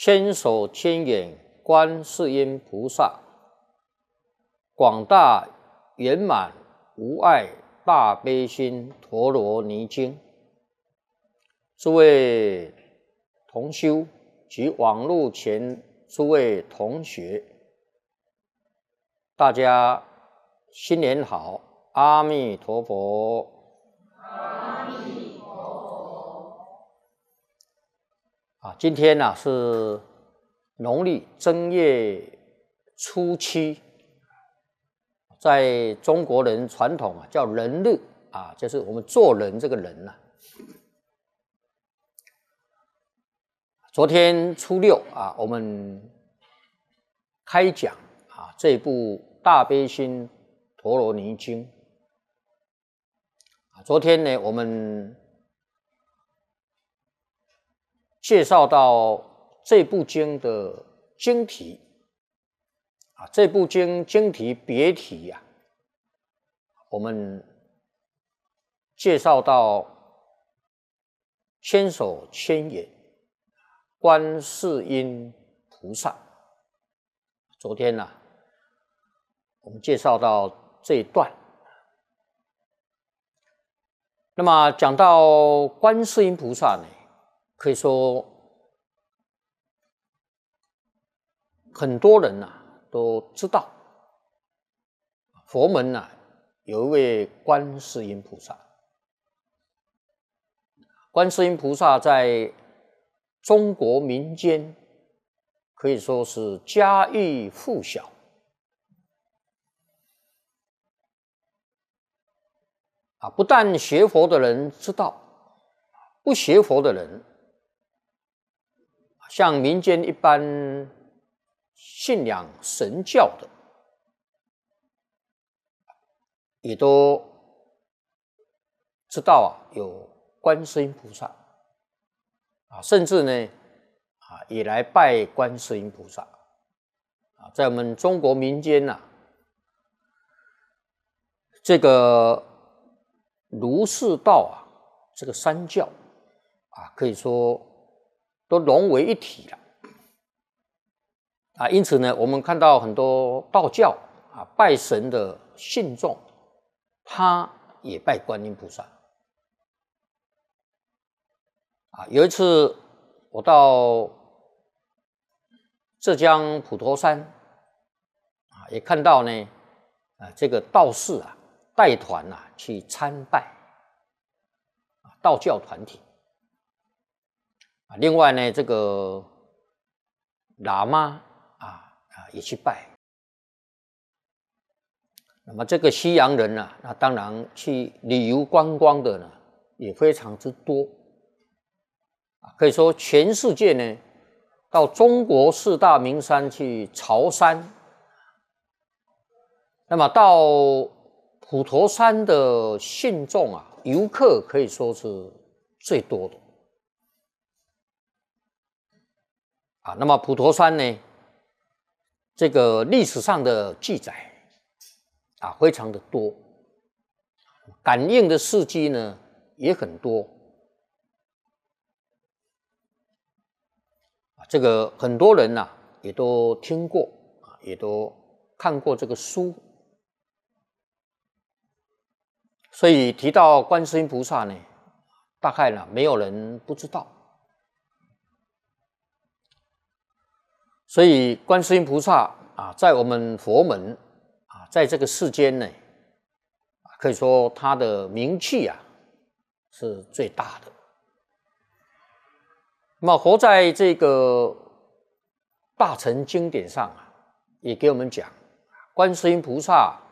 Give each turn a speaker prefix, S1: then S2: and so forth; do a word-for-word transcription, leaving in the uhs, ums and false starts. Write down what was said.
S1: 千手千眼观世音菩萨，广大圆满无碍大悲心陀罗尼经。诸位同修及网络前诸位同学，大家新年好，阿弥陀佛。
S2: 阿弥陀佛。
S1: 啊，今天呢、啊、是农历正月初七，在中国人传统啊叫人日啊，就是我们做人这个人呐、啊。昨天初六啊，我们开讲啊这部大悲心陀罗尼经。啊，昨天呢，我们介绍到这部经的经题啊，这部经经题别题呀、啊，我们介绍到千手千眼观世音菩萨。昨天呢、啊，我们介绍到这一段。那么讲到观世音菩萨呢，可以说很多人呐、啊、都知道，佛门呐、啊、有一位观世音菩萨。观世音菩萨在中国民间可以说是家喻户晓。啊，不但学佛的人知道，不学佛的人，像民间一般信仰神教的，也都知道啊，有观世音菩萨啊，甚至呢啊也来拜观世音菩萨啊，在我们中国民间呐、啊，这个儒释道啊，这个三教啊，可以说都融为一体了啊。因此呢，我们看到很多道教啊拜神的信众，他也拜观音菩萨啊。有一次我到浙江普陀山啊，也看到呢啊这个道士啊带团啊去参拜道教团体啊。另外呢，这个喇嘛啊啊也去拜。那么这个西洋人呢、啊，那当然去旅游观光的呢也非常之多啊。可以说全世界呢，到中国四大名山去朝山，那么到普陀山的信众啊，游客可以说是最多的啊。那么普陀山呢，这个历史上的记载啊，非常的多，感应的事迹呢也很多啊。这个很多人呐、啊、也都听过啊，也都看过这个书。所以提到观世音菩萨呢，大概呢没有人不知道。所以观世音菩萨啊，在我们佛门啊，在这个世间呢，可以说他的名气啊是最大的。那么活在这个大乘经典上啊，也给我们讲，观世音菩萨